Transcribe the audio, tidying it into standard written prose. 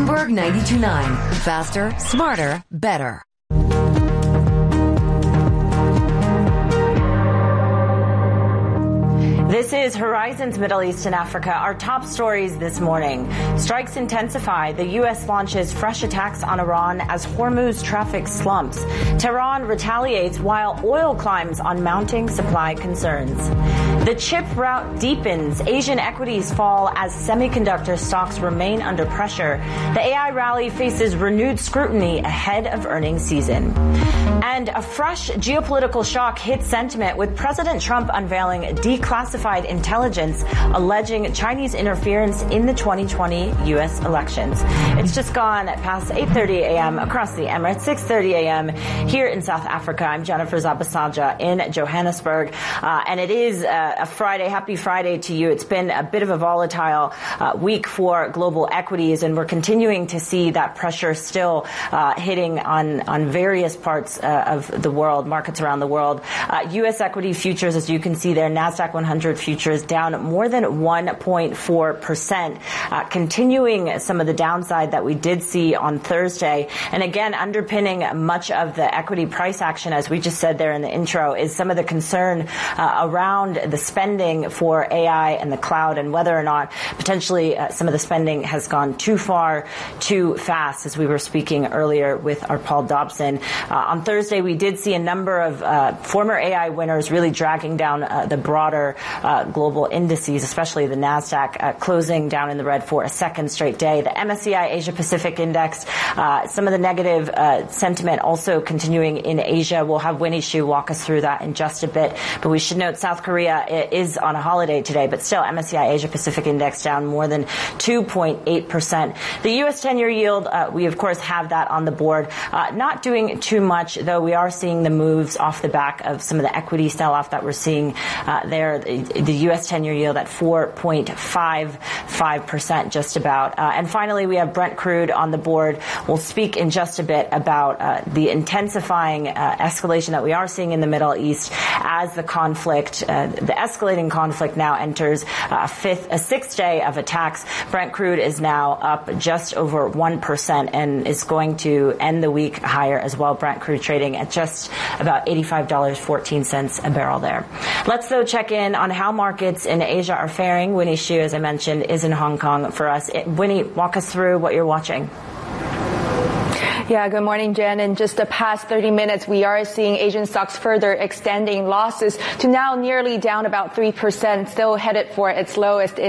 Bloomberg 92.9. Faster, smarter, better. This is Horizons Middle East and Africa. Our top stories this morning. Strikes intensify. The U.S. launches fresh attacks on Iran as Hormuz traffic slumps. Tehran retaliates while oil climbs on mounting supply concerns. The chip rout deepens. Asian equities fall as semiconductor stocks remain under pressure. The AI rally faces renewed scrutiny ahead of earnings season. And a fresh geopolitical shock hits sentiment with President Trump unveiling declassified intelligence alleging Chinese interference in the 2020 U.S. elections. It's just gone past 8:30 a.m. across the Emirates, 6:30 a.m. here in South Africa. I'm Jennifer Zabasaja in Johannesburg, and it is a Friday. Happy Friday to you. It's been a bit of a volatile week for global equities, and we're continuing to see that pressure still hitting on various parts of the world, markets around the world. U.S. equity futures, as you can see there, NASDAQ 100 futures down more than 1.4%, continuing some of the downside that we did see on Thursday. And again, underpinning much of the equity price action, as we just said there in the intro, is some of the concern around the spending for AI and the cloud, and whether or not potentially some of the spending has gone too far, too fast, as we were speaking earlier with our Paul Dobson. On Thursday, we did see a number of former AI winners really dragging down the broader global indices, especially the NASDAQ, closing down in the red for a second straight day. The MSCI Asia Pacific Index, some of the negative sentiment also continuing in Asia. We'll have Winnie Xu walk us through that in just a bit. But we should note South Korea is on a holiday today, but still MSCI Asia Pacific Index down more than 2.8%. The U.S. 10-year yield, we of course have that on the board. Not doing too much, though we are seeing the moves off the back of some of the equity sell-off that we're seeing there. The U.S. 10-year yield at 4.55% just about. And finally, we have Brent crude on the board. We'll speak in just a bit about the intensifying escalation that we are seeing in the Middle East as the conflict, the escalating conflict now enters a sixth day of attacks. Brent crude is now up just over 1% and is going to end the week higher as well. Brent crude trading at just about $85.14 a barrel there. Let's, though, check in on how markets in Asia are faring. Winnie Xu, as I mentioned, is in Hong Kong for us. Winnie, walk us through what you're watching. Yeah, good morning, Jen. In just the past 30 minutes, we are seeing Asian stocks further extending losses to now nearly down about 3%, still headed for its lowest in